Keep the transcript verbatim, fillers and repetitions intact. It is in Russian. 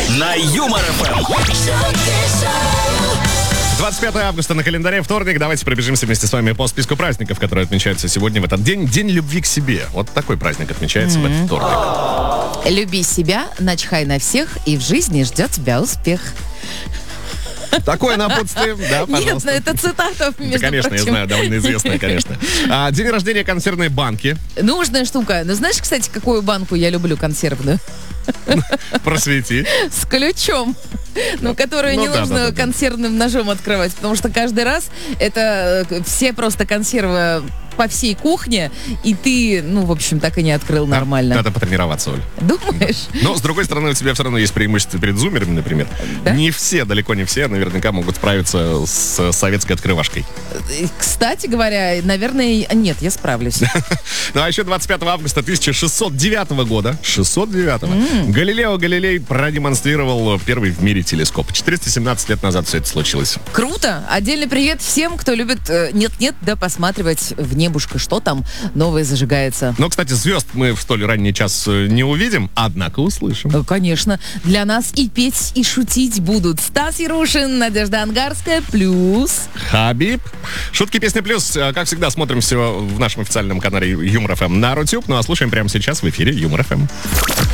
на Юмор ФМ. двадцать пятое августа на календаре, вторник. Давайте пробежимся вместе с вами по списку праздников, которые отмечаются сегодня в этот день. День любви к себе. Вот такой праздник отмечается mm-hmm. в этот вторник. Люби себя, начхай на всех, и в жизни ждет тебя успех. Такое напутствие, да, пожалуйста. Нет, ну это цитата, между да, конечно, прочим. я знаю, довольно известная, конечно. А, день рождения консервной банки. Нужная штука. Ну, знаешь, кстати, какую банку я люблю консервную? Просвети. С ключом. Ну, которую ну, не да, нужно да, да, консервным ножом открывать, потому что каждый раз это все просто консервы по всей кухне, и ты, ну, в общем, так и не открыл нормально. Надо потренироваться, Оль. Думаешь? Но, с другой стороны, у тебя все равно есть преимущество перед зумерами, например. Да? Не все, далеко не все, наверняка могут справиться с советской открывашкой. Кстати говоря, наверное, нет, я справлюсь. Ну, а еще двадцать пятого августа тысяча шестьсот девятого года, шестьсот девятого, Галилео Галилей продемонстрировал первый в мире телескоп. четыреста семнадцать лет назад все это случилось. Круто! Отдельный привет всем, кто любит нет-нет, да посматривать в небушка, что там новое зажигается. Но, кстати, звезд мы в столь ранний час не увидим, однако услышим. Конечно. Для нас и петь, и шутить будут Стас Ярушин, Надежда Ангарская, плюс Хабиб. Шутки, песни, плюс. Как всегда, смотрим все в нашем официальном канале Юмор ФМ на Рутюб. Ну а слушаем прямо сейчас в эфире Юмор ФМ.